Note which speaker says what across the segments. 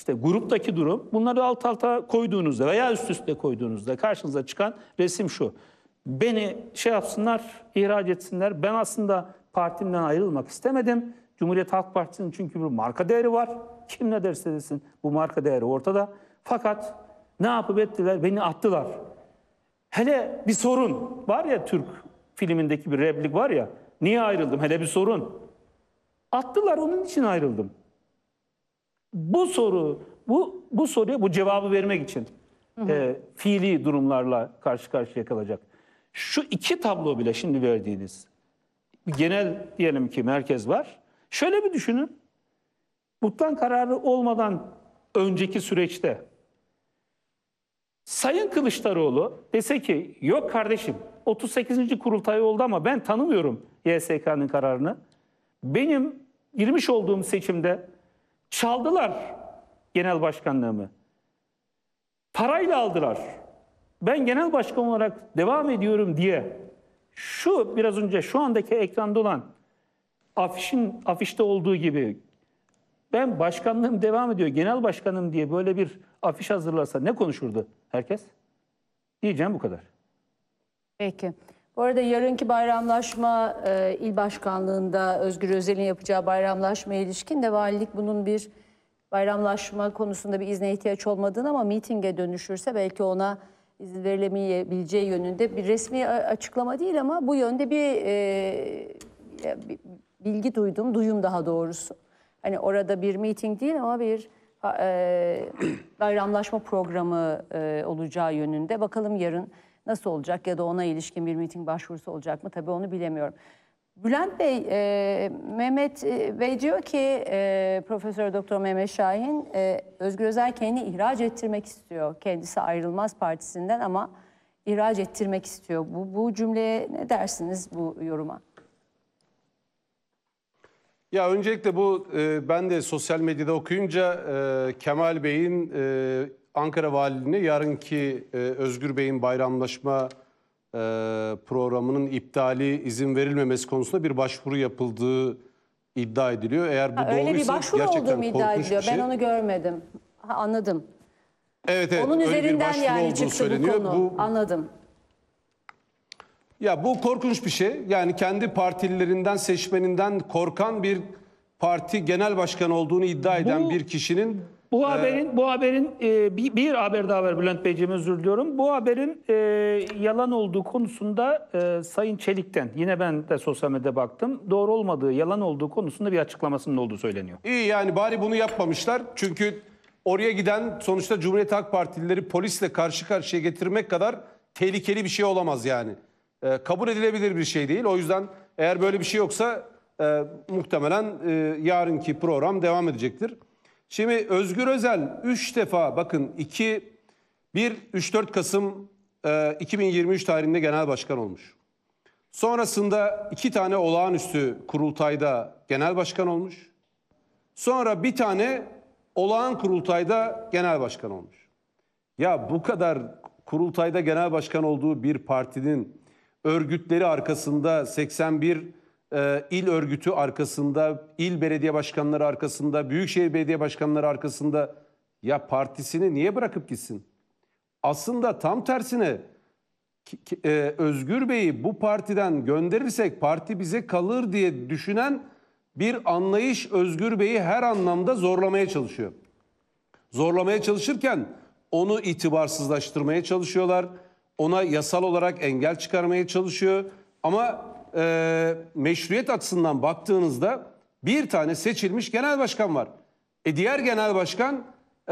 Speaker 1: işte gruptaki durum, bunları alt alta koyduğunuzda veya üst üste koyduğunuzda karşınıza çıkan resim şu. Beni şey yapsınlar, ihraç etsinler. Ben aslında partimden ayrılmak istemedim. Cumhuriyet Halk Partisi'nin çünkü bir marka değeri var. Kim ne derse desin bu marka değeri ortada. Fakat ne yapıp ettiler? Beni attılar. Hele bir sorun var ya, Türk filmindeki bir replik var ya. Niye ayrıldım? Hele bir sorun. Attılar, onun için ayrıldım. Bu soruya bu cevabı vermek için fiili durumlarla karşı karşıya kalacak. Şu iki tablo bile şimdi verdiğiniz genel diyelim ki merkez var. Şöyle bir düşünün. Butlan kararı olmadan önceki süreçte Sayın Kılıçdaroğlu dese ki yok kardeşim 38. kurultay oldu ama ben tanımıyorum YSK'nın kararını. Benim girmiş olduğum seçimde çaldılar genel başkanlığımı. Parayla aldılar. Ben genel başkan olarak devam ediyorum diye şu biraz önce şu andaki ekranda olan afişte olduğu gibi ben başkanlığım devam ediyor, genel başkanım diye böyle bir afiş hazırlarsa ne konuşurdu herkes? Diyeceğim bu kadar.
Speaker 2: Peki. Bu arada yarınki bayramlaşma il başkanlığında Özgür Özel'in yapacağı bayramlaşmaya ilişkin de valilik bunun bir bayramlaşma konusunda bir izne ihtiyaç olmadığını ama mitinge dönüşürse belki ona izin verilemeyebileceği yönünde bir resmi açıklama değil ama bu yönde bir bilgi duyum daha doğrusu. Hani orada bir miting değil ama bir bayramlaşma programı olacağı yönünde. Bakalım yarın nasıl olacak ya da ona ilişkin bir miting başvurusu olacak mı? Tabii onu bilemiyorum. Bülent Bey, Mehmet Bey diyor ki Profesör Doktor Mehmet Şahin, Özgür Özel kendini ihraç ettirmek istiyor. Kendisi ayrılmaz partisinden ama ihraç ettirmek istiyor. Bu cümleye ne dersiniz, bu yoruma?
Speaker 3: Ya öncelikle bu ben de sosyal medyada okuyunca Kemal Bey'in Ankara Valiliğine yarınki Özgür Bey'in bayramlaşma programının iptali, izin verilmemesi konusunda bir başvuru yapıldığı iddia ediliyor. Eğer bu doğruysa
Speaker 2: öyle bir başvuru
Speaker 3: gerçekten
Speaker 2: olduğu mu iddia ediliyor?
Speaker 3: şey.
Speaker 2: Ben onu görmedim. Anladım.
Speaker 3: Evet,
Speaker 2: onun
Speaker 3: öyle
Speaker 2: üzerinden yani çıktı
Speaker 3: söyleniyor.
Speaker 2: bu konu. Anladım.
Speaker 3: Ya bu korkunç bir şey. Yani kendi partililerinden, seçmeninden korkan bir parti genel başkanı olduğunu iddia eden bir kişinin...
Speaker 1: Bu haberin bir haber daha var Bülent Beyciğim, özür diliyorum. Bu haberin yalan olduğu konusunda Sayın Çelik'ten, yine ben de sosyal medyada baktım, doğru olmadığı, yalan olduğu konusunda bir açıklamasının olduğu söyleniyor.
Speaker 3: İyi, yani bari bunu yapmamışlar. Çünkü oraya giden sonuçta Cumhuriyet Halk Partilileri polisle karşı karşıya getirmek kadar tehlikeli bir şey olamaz yani. Kabul edilebilir bir şey değil. O yüzden eğer böyle bir şey yoksa muhtemelen yarınki program devam edecektir. Şimdi Özgür Özel 3 defa bakın 3-4 Kasım 2023 tarihinde genel başkan olmuş. Sonrasında 2 tane olağanüstü kurultayda genel başkan olmuş. Sonra bir tane olağan kurultayda genel başkan olmuş. Ya bu kadar kurultayda genel başkan olduğu bir partinin örgütleri arkasında, 81 il örgütü arkasında, il belediye başkanları arkasında, büyükşehir belediye başkanları arkasında, ya partisini niye bırakıp gitsin? Aslında tam tersine Özgür Bey'i bu partiden gönderirsek parti bize kalır diye düşünen bir anlayış Özgür Bey'i her anlamda zorlamaya çalışıyor. Zorlamaya çalışırken onu itibarsızlaştırmaya çalışıyorlar. Ona yasal olarak engel çıkarmaya çalışıyor. Ama meşruiyet açısından baktığınızda bir tane seçilmiş genel başkan var. Diğer genel başkan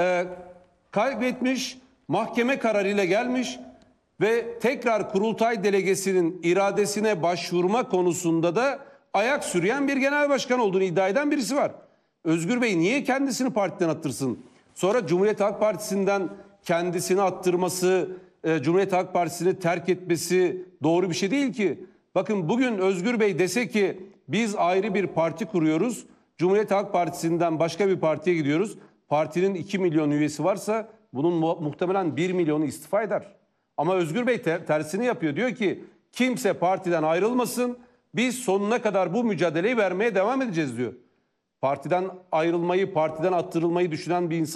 Speaker 3: kaybetmiş, mahkeme kararıyla gelmiş ve tekrar kurultay delegesinin iradesine başvurma konusunda da ayak sürüyen bir genel başkan olduğunu iddia eden birisi var. Özgür Bey niye kendisini partiden attırsın? Sonra Cumhuriyet Halk Partisi'nden kendisini attırması, Cumhuriyet Halk Partisi'ni terk etmesi doğru bir şey değil ki. Bakın bugün Özgür Bey dese ki biz ayrı bir parti kuruyoruz, Cumhuriyet Halk Partisi'nden başka bir partiye gidiyoruz. Partinin 2 milyon üyesi varsa bunun muhtemelen 1 milyonu istifa eder. Ama Özgür Bey tersini yapıyor. Diyor ki kimse partiden ayrılmasın, biz sonuna kadar bu mücadeleyi vermeye devam edeceğiz diyor. Partiden ayrılmayı, partiden attırılmayı düşünen bir insan